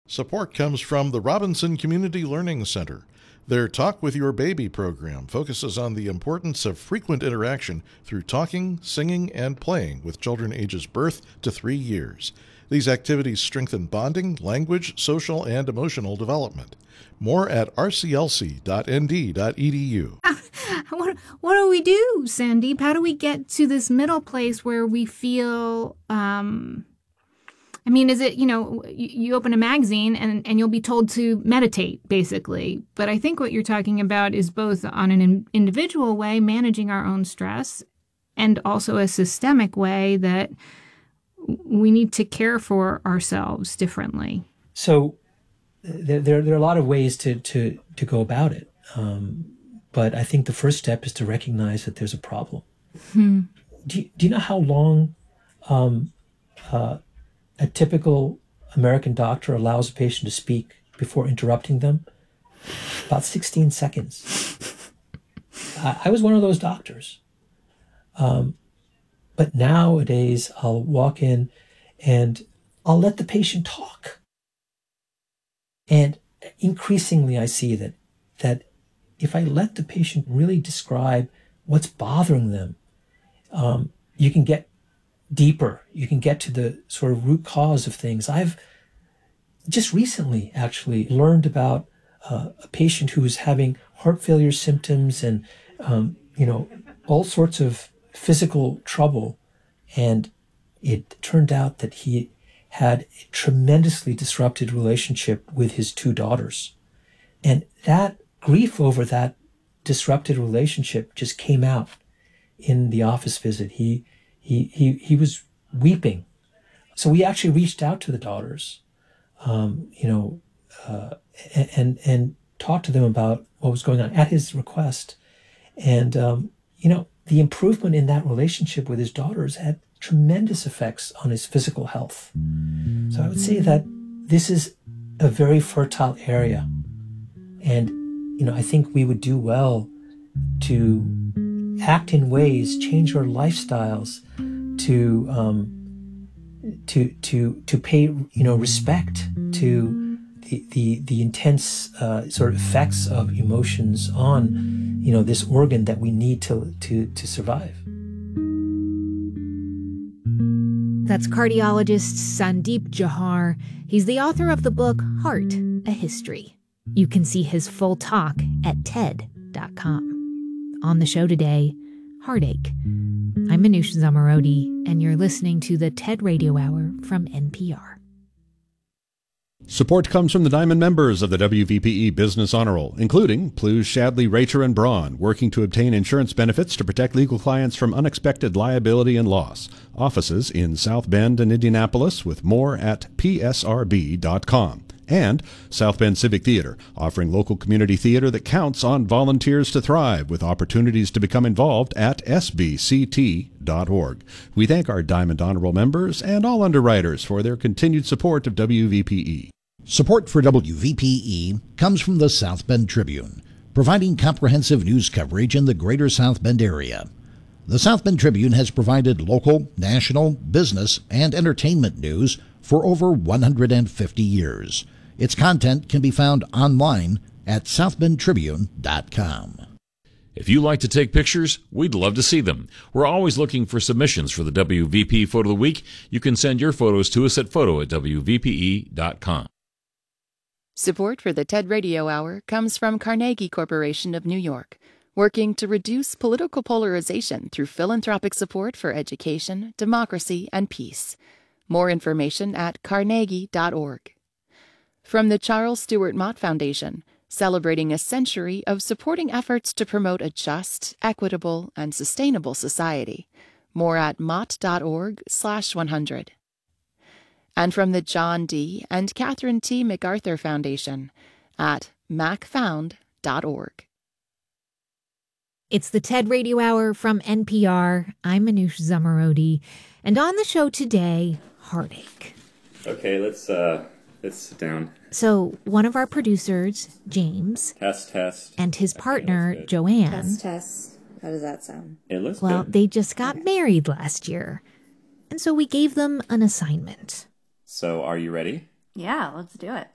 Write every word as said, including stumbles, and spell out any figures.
Support comes from the Robinson Community Learning Center. Their Talk with Your Baby program focuses on the importance of frequent interaction through talking, singing, and playing with children ages birth to three years. These activities strengthen bonding, language, social, and emotional development. More at r c l c dot n d dot e d u. What, what do we do, Sandeep? How do we get to this middle place where we feel... Um, I mean, is it, you know, you, you open a magazine and, and you'll be told to meditate, basically. But I think what you're talking about is both on an in, individual way, managing our own stress, and also a systemic way that we need to care for ourselves differently. So there, there, there are a lot of ways to, to, to go about it. Um, but I think the first step is to recognize that there's a problem. Hmm. Do, you, do you know how long... Um, uh, a typical American doctor allows a patient to speak before interrupting them? About sixteen seconds. I, I was one of those doctors. Um, but nowadays, I'll walk in and I'll let the patient talk. And increasingly, I see that, that if I let the patient really describe what's bothering them, um, you can get deeper. You can get to the sort of root cause of things. I've just recently actually learned about uh, a patient who was having heart failure symptoms and, um, you know, all sorts of physical trouble. And it turned out that he had a tremendously disrupted relationship with his two daughters. And that grief over that disrupted relationship just came out in the office visit. He He, he, he was weeping. So we actually reached out to the daughters, um, you know, uh, and, and talked to them about what was going on at his request. And, um, you know, the improvement in that relationship with his daughters had tremendous effects on his physical health. So I would say that this is a very fertile area. And, you know, I think we would do well to act in ways, change our lifestyles, to um, to to to pay you know respect to the the the intense uh, sort of effects of emotions on you know this organ that we need to to to survive. That's cardiologist Sandeep Johar. He's the author of the book Heart: A History. You can see his full talk at T E D dot com. On the show today, heartache. I'm Manoush Zomorodi, and you're listening to the TED Radio Hour from N P R. Support comes from the Diamond members of the W V P E Business Honor Roll, including Plews, Shadley, Racher, and Braun, working to obtain insurance benefits to protect legal clients from unexpected liability and loss. Offices in South Bend and Indianapolis, with more at P S R B dot com. And South Bend Civic Theater, offering local community theater that counts on volunteers to thrive, with opportunities to become involved at S B C T dot org. We thank our Diamond Honor Roll members and all underwriters for their continued support of W V P E. Support for W V P E comes from the South Bend Tribune, providing comprehensive news coverage in the greater South Bend area. The South Bend Tribune has provided local, national, business, and entertainment news for over one hundred fifty years. Its content can be found online at south bend tribune dot com. If you like to take pictures, we'd love to see them. We're always looking for submissions for the W V P Photo of the Week. You can send your photos to us at photo at w v p e dot com. Support for the TED Radio Hour comes from Carnegie Corporation of New York, working to reduce political polarization through philanthropic support for education, democracy, and peace. More information at carnegie dot org. From the Charles Stewart Mott Foundation, celebrating a century of supporting efforts to promote a just, equitable, and sustainable society. More at mott dot org slash one hundred. And from the John D. and Catherine T. MacArthur Foundation at mac found dot org. It's the TED Radio Hour from N P R. I'm Manoush Zomorodi. And on the show today, heartache. Okay, let's uh, let's sit down. So one of our producers, James, test test, and his okay, partner, Joanne. Test test. How does that sound? It looks well, good. they just got married last year, and so we gave them an assignment. So, are you ready? Yeah, let's do it.